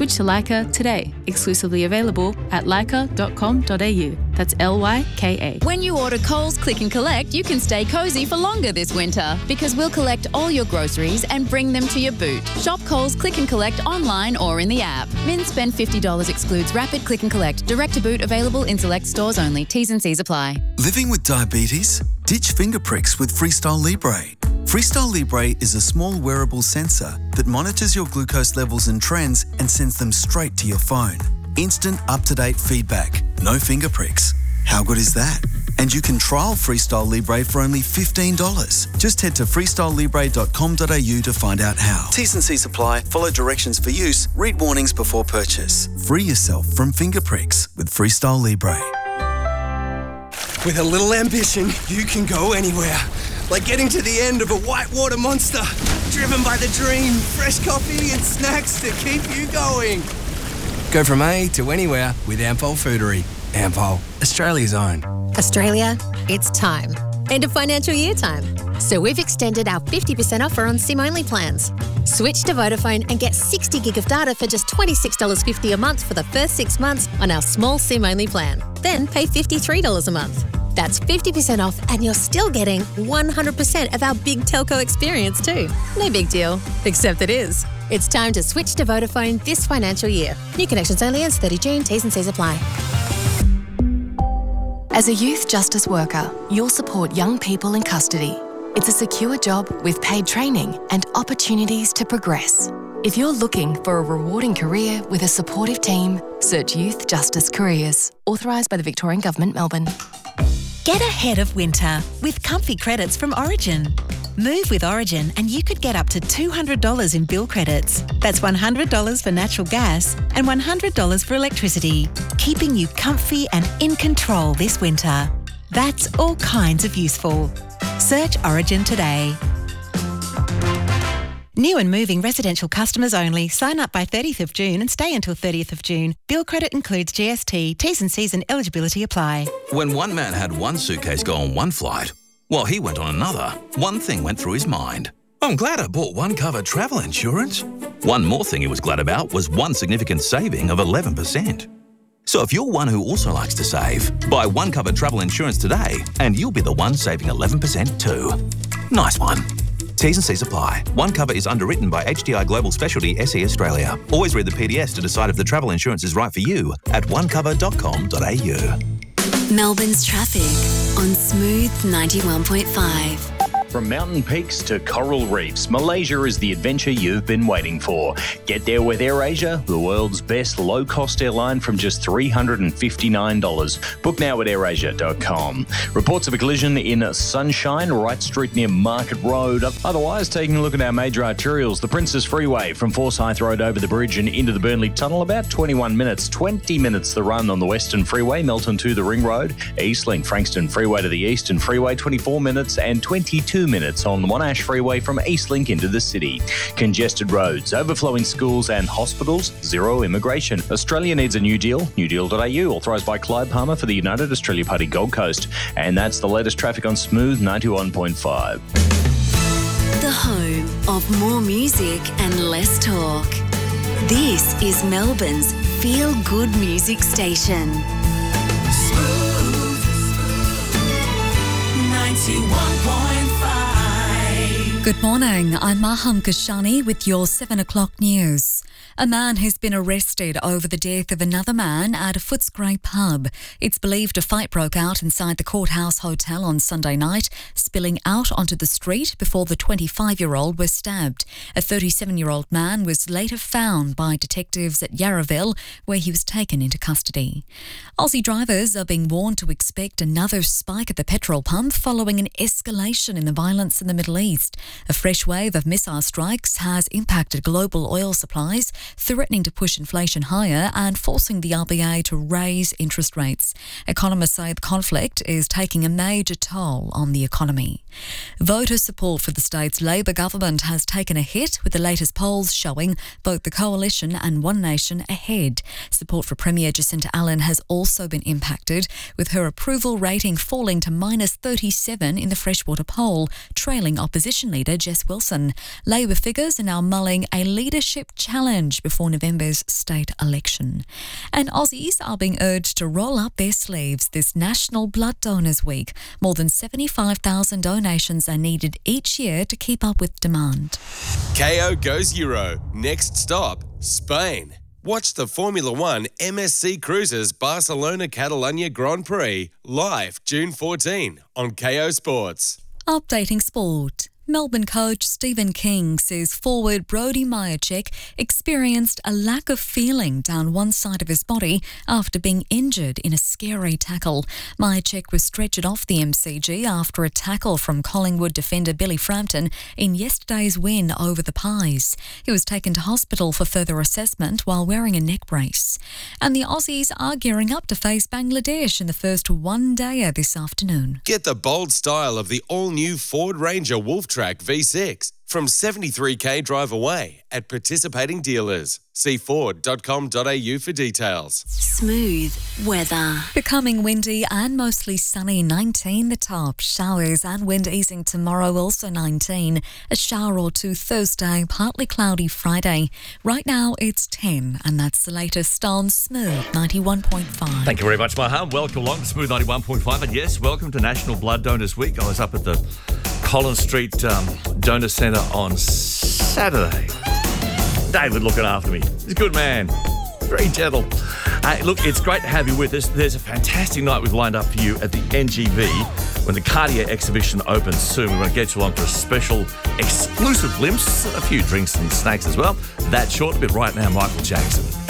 Switch to Leica today. Exclusively available at leica.com.au. That's Lyka. When you order Coles Click and Collect, you can stay cosy for longer this winter because we'll collect all your groceries and bring them to your boot. Shop Coles Click and Collect online or in the app. Min spend $50 excludes rapid click and collect. Direct to boot available in select stores only. T's and C's apply. Living with diabetes? Ditch finger pricks with Freestyle Libre. Freestyle Libre is a small wearable sensor that monitors your glucose levels and trends and sends them straight to your phone. Instant, up-to-date feedback. No finger pricks. How good is that? And you can trial Freestyle Libre for only $15. Just head to freestylelibre.com.au to find out how. T's and C's apply. Follow directions for use. Read warnings before purchase. Free yourself from finger pricks with Freestyle Libre. With a little ambition, you can go anywhere. Like getting to the end of a whitewater monster. Driven by the dream. Fresh coffee and snacks to keep you going. Go from A to anywhere with Ampol Foodery. Ampol, Australia's own. Australia, it's time. End of financial year time. So we've extended our 50% offer on SIM-only plans. Switch to Vodafone and get 60 gig of data for just $26.50 a month for the first 6 months on our small SIM-only plan. Then pay $53 a month. That's 50% off and you're still getting 100% of our big telco experience too. No big deal, except it is. It's time to switch to Vodafone this financial year. New connections only ends 30 June. T's and C's apply. As a youth justice worker, you'll support young people in custody. It's a secure job with paid training and opportunities to progress. If you're looking for a rewarding career with a supportive team, search Youth Justice Careers. Authorised by the Victorian Government, Melbourne. Get ahead of winter with comfy credits from Origin. Move with Origin and you could get up to $200 in bill credits. That's $100 for natural gas and $100 for electricity, keeping you comfy and in control this winter. That's all kinds of useful. Search Origin today. New and moving residential customers only. Sign up by 30th of June and stay until 30th of June. Bill credit includes GST, T's and C's and eligibility apply. When one man had one suitcase go on one flight, while he went on another, one thing went through his mind. I'm glad I bought OneCover travel insurance. One more thing he was glad about was one significant saving of 11%. So if you're one who also likes to save, buy OneCover travel insurance today and you'll be the one saving 11% too. Nice one. T's and C's apply. OneCover is underwritten by HDI Global Specialty SE Australia. Always read the PDS to decide if the travel insurance is right for you at onecover.com.au. Melbourne's traffic on Smooth 91.5. From mountain peaks to coral reefs, Malaysia is the adventure you've been waiting for. Get there with AirAsia, the world's best low-cost airline from just $359. Book now at airasia.com. Reports of a collision in Sunshine, Wright Street near Market Road. Otherwise, taking a look at our major arterials, the Princess Freeway from Forsyth Road over the bridge and into the Burnley Tunnel, about 21 minutes. 20 minutes the run on the Western Freeway, Melton to the Ring Road. Eastlink, Frankston Freeway to the Eastern Freeway, 24 minutes and 22 minutes on the Monash Freeway from Eastlink into the city. Congested roads, overflowing schools and hospitals, zero immigration. Australia needs a new deal. Newdeal.au, authorised by Clyde Palmer for the United Australia Party Gold Coast. And that's the latest traffic on Smooth 91.5. The home of more music and less talk. This is Melbourne's feel-good music station. Smooth 91.5. Good morning, I'm Maham Kashani with your 7 o'clock news. A man has been arrested over the death of another man at a Footscray pub. It's believed a fight broke out inside the Courthouse Hotel on Sunday night, spilling out onto the street before the 25-year-old was stabbed. A 37-year-old man was later found by detectives at Yarraville, where he was taken into custody. Aussie drivers are being warned to expect another spike at the petrol pump following an escalation in the violence in the Middle East. A fresh wave of missile strikes has impacted global oil supplies, threatening to push inflation higher and forcing the RBA to raise interest rates. Economists say the conflict is taking a major toll on the economy. Voter support for the state's Labor government has taken a hit, with the latest polls showing both the Coalition and One Nation ahead. Support for Premier Jacinta Allen has also been impacted, with her approval rating falling to -37 in the Freshwater poll, trailing opposition leader leader Jess Wilson. Labor figures are now mulling a leadership challenge before November's state election. And Aussies are being urged to roll up their sleeves this National Blood Donors Week. More than 75,000 donations are needed each year to keep up with demand. KO goes Euro. Next stop, Spain. Watch the Formula One MSC Cruises Barcelona-Catalunya Grand Prix live June 14 on KO Sports. Updating sport. Melbourne coach Stephen King says forward Brody Myercheck experienced a lack of feeling down one side of his body after being injured in a scary tackle. Myercheck was stretchered off the MCG after a tackle from Collingwood defender Billy Frampton in yesterday's win over the Pies. He was taken to hospital for further assessment while wearing a neck brace. And the Aussies are gearing up to face Bangladesh in the first one-dayer this afternoon. Get the bold style of the all-new Ford Ranger Wolf Track V6 from 73k drive away at participating dealers. See Ford.com.au for details. Smooth weather. Becoming windy and mostly sunny, 19 the top. Showers and wind easing tomorrow, also 19. A shower or two Thursday, partly cloudy Friday. Right now it's 10, and that's the latest on Smooth 91.5. Thank you very much, Maham. Welcome along to Smooth 91.5. And yes, welcome to National Blood Donors Week. I was up at the Collins Street Donor Centre on Saturday. David looking after me. He's a good man. Very gentle. Look, it's great to have you with us. There's a fantastic night we've lined up for you at the NGV when the Cartier exhibition opens soon. We're going to get you along for a special exclusive glimpse, a few drinks and snacks as well. That's short, but right now, Michael Jackson.